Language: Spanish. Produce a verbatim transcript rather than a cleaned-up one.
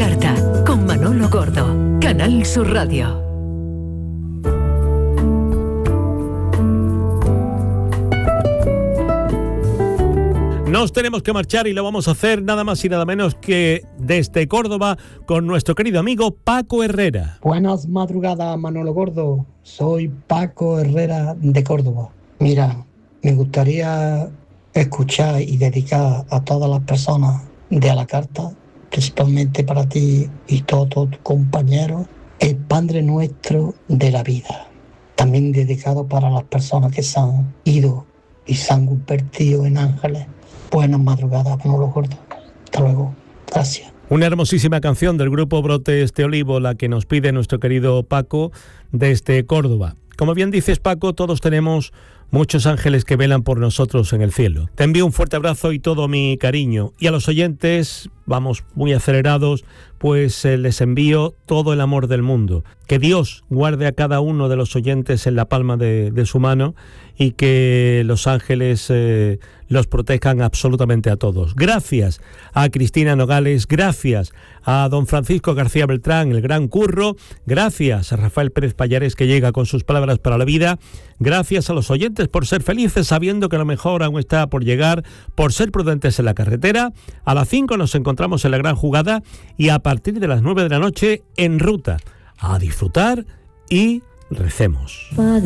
carta, con Manolo Gordo, Canal Sur Radio. Nos tenemos que marchar y lo vamos a hacer nada más y nada menos que desde Córdoba con nuestro querido amigo Paco Herrera. Buenas madrugadas, Manolo Gordo. Soy Paco Herrera de Córdoba. Mira, me gustaría escuchar y dedicar a todas las personas de a la carta, principalmente para ti y todos tus compañeros, el Padre Nuestro de la vida. También dedicado para las personas que se han ido y se han convertido en ángeles. Buenas madrugadas, Manolo Gordo. Hasta luego. Gracias. Una hermosísima canción del grupo Brotes de Olivo, la que nos pide nuestro querido Paco desde Córdoba. Como bien dices, Paco, todos tenemos muchos ángeles que velan por nosotros en el cielo. Te envío un fuerte abrazo y todo mi cariño. Y a los oyentes, vamos muy acelerados, pues eh, les envío todo el amor del mundo. Que Dios guarde a cada uno de los oyentes en la palma de, de su mano y que los ángeles eh, los protejan absolutamente a todos. Gracias a Cristina Nogales, gracias a don Francisco García Beltrán, el gran Curro, gracias a Rafael Pérez Payares, que llega con sus palabras para la vida, gracias a los oyentes por ser felices sabiendo que lo mejor aún está por llegar, por ser prudentes en la carretera. A las cinco nos encontramos en la gran jugada y a partir de las nueve de la noche en ruta. A disfrutar y recemos.